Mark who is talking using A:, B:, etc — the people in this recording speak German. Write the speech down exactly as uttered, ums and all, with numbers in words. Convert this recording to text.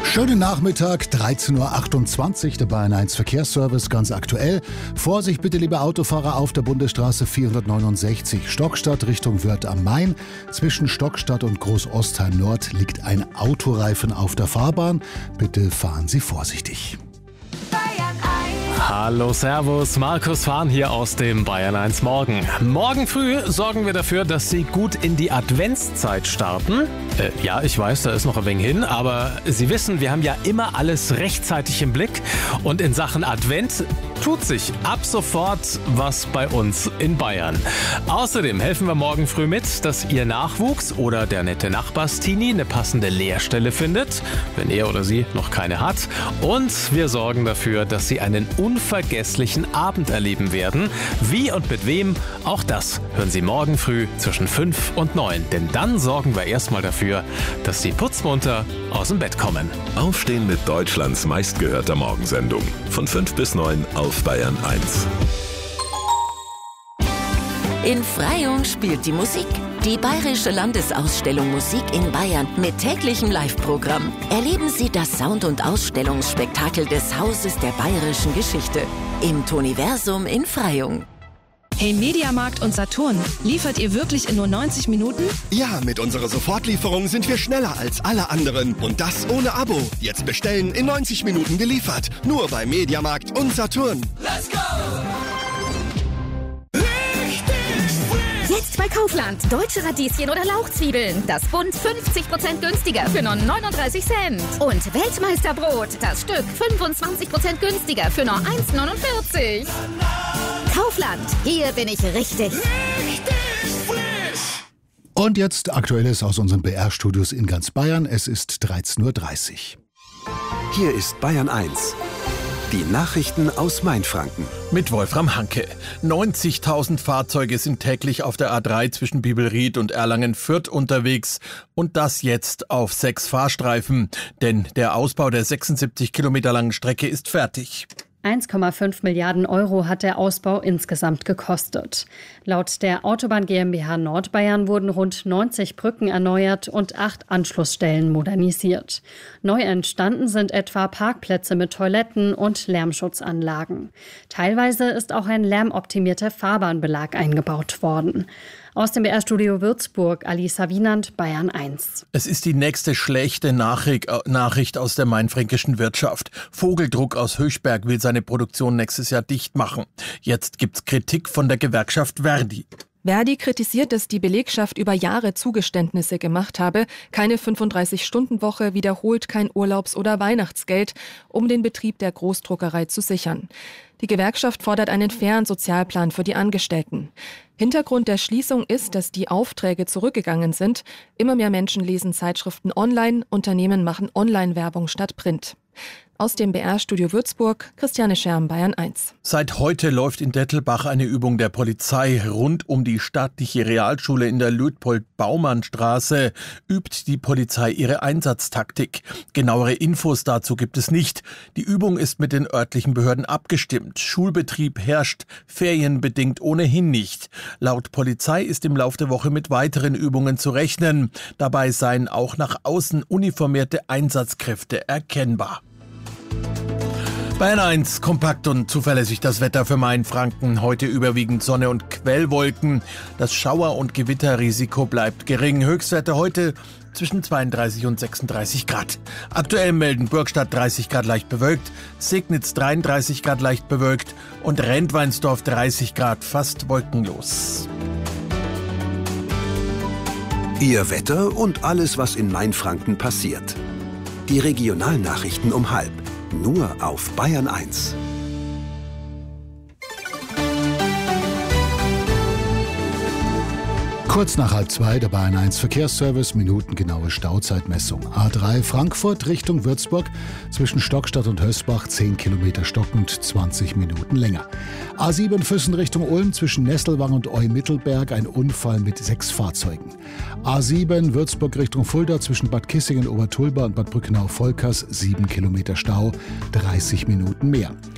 A: Schönen Nachmittag, dreizehn Uhr achtundzwanzig, der Bayern eins Verkehrsservice, ganz aktuell. Vorsicht bitte, liebe Autofahrer, auf der Bundesstraße vierhundertneunundsechzig Stockstadt Richtung Wörth am Main. Zwischen Stockstadt und Großostheim Nord liegt ein Autoreifen auf der Fahrbahn. Bitte fahren Sie vorsichtig.
B: Hallo, Servus, Markus Fahn hier aus dem Bayern eins Morgen. Morgen früh sorgen wir dafür, dass Sie gut in die Adventszeit starten. Äh, ja, ich weiß, da ist noch ein wenig hin, aber Sie wissen, wir haben ja immer alles rechtzeitig im Blick. Und in Sachen Advent tut sich ab sofort was bei uns in Bayern. Außerdem helfen wir morgen früh mit, dass Ihr Nachwuchs oder der nette Nachbarstini eine passende Lehrstelle findet, wenn er oder sie noch keine hat. Und wir sorgen dafür, dass Sie einen unvergesslichen Abend erleben werden. Wie und mit wem, auch das hören Sie morgen früh zwischen fünf und neun. Denn dann sorgen wir erstmal dafür, dass Sie putzmunter aus dem Bett kommen.
C: Aufstehen mit Deutschlands meistgehörter Morgensendung. Von fünf bis neun auf Bayern eins.
D: In Freyung spielt die Musik. Die Bayerische Landesausstellung Musik in Bayern mit täglichem Live-Programm. Erleben Sie das Sound- und Ausstellungsspektakel des Hauses der bayerischen Geschichte im Toniversum in Freyung.
E: Hey Mediamarkt und Saturn, liefert ihr wirklich in nur neunzig Minuten?
F: Ja, mit unserer Sofortlieferung sind wir schneller als alle anderen. Und das ohne Abo. Jetzt bestellen, in neunzig Minuten geliefert. Nur bei Mediamarkt und Saturn. Let's go!
G: Jetzt bei Kaufland. Deutsche Radieschen oder Lauchzwiebeln. Das Bund fünfzig Prozent günstiger für nur neununddreißig Cent. Und Weltmeisterbrot. Das Stück fünfundzwanzig Prozent günstiger für nur eins neunundvierzig. Kaufland. Hier bin ich richtig. Richtig
A: frisch. Und jetzt Aktuelles aus unseren B R-Studios in ganz Bayern. Es ist dreizehn Uhr dreißig.
H: Hier ist Bayern eins. Die Nachrichten aus Mainfranken.
I: Mit Wolfram Hanke. neunzigtausend Fahrzeuge sind täglich auf der A drei zwischen Bibelried und Erlangen-Fürth unterwegs. Und das jetzt auf sechs Fahrstreifen. Denn der Ausbau der sechsundsiebzig Kilometer langen Strecke ist fertig.
J: eins Komma fünf Milliarden Euro hat der Ausbau insgesamt gekostet. Laut der Autobahn GmbH Nordbayern wurden rund neunzig Brücken erneuert und acht Anschlussstellen modernisiert. Neu entstanden sind etwa Parkplätze mit Toiletten und Lärmschutzanlagen. Teilweise ist auch ein lärmoptimierter Fahrbahnbelag eingebaut worden. Aus dem B R-Studio Würzburg, Alisa Wienand, Bayern eins.
I: Es ist die nächste schlechte Nachricht aus der mainfränkischen Wirtschaft. Vogeldruck aus Höchberg will seine Produktion nächstes Jahr dicht machen. Jetzt gibt's Kritik von der Gewerkschaft Verdi.
K: Verdi kritisiert, dass die Belegschaft über Jahre Zugeständnisse gemacht habe, keine fünfunddreißig-Stunden-Woche, wiederholt kein Urlaubs- oder Weihnachtsgeld, um den Betrieb der Großdruckerei zu sichern. Die Gewerkschaft fordert einen fairen Sozialplan für die Angestellten. Hintergrund der Schließung ist, dass die Aufträge zurückgegangen sind. Immer mehr Menschen lesen Zeitschriften online, Unternehmen machen Online-Werbung statt Print. Aus dem B R-Studio Würzburg, Christiane Scherm, Bayern eins.
I: Seit heute läuft in Dettelbach eine Übung der Polizei. Rund um die staatliche Realschule in der Luitpold-Baumann-Straße übt die Polizei ihre Einsatztaktik. Genauere Infos dazu gibt es nicht. Die Übung ist mit den örtlichen Behörden abgestimmt. Schulbetrieb herrscht ferienbedingt ohnehin nicht. Laut Polizei ist im Lauf der Woche mit weiteren Übungen zu rechnen. Dabei seien auch nach außen uniformierte Einsatzkräfte erkennbar. Bayern eins, kompakt und zuverlässig das Wetter für Mainfranken. Heute überwiegend Sonne und Quellwolken. Das Schauer- und Gewitterrisiko bleibt gering. Höchstwerte heute zwischen zweiunddreißig und sechsunddreißig Grad. Aktuell melden Burgstadt dreißig Grad leicht bewölkt, Segnitz dreiunddreißig Grad leicht bewölkt und Rentweinsdorf dreißig Grad fast wolkenlos.
H: Ihr Wetter und alles, was in Mainfranken passiert. Die Regionalnachrichten um halb. Nur auf Bayern eins.
A: Kurz nach halb zwei, der Bayern eins Verkehrsservice, minutengenaue Stauzeitmessung. A drei Frankfurt Richtung Würzburg, zwischen Stockstadt und Hösbach zehn Kilometer stockend, zwanzig Minuten länger. A sieben Füssen Richtung Ulm, zwischen Nesselwang und Eu-Mittelberg, ein Unfall mit sechs Fahrzeugen. A sieben Würzburg Richtung Fulda, zwischen Bad Kissingen, Obertulba und Bad Brückenau-Volkers, sieben Kilometer Stau, dreißig Minuten mehr.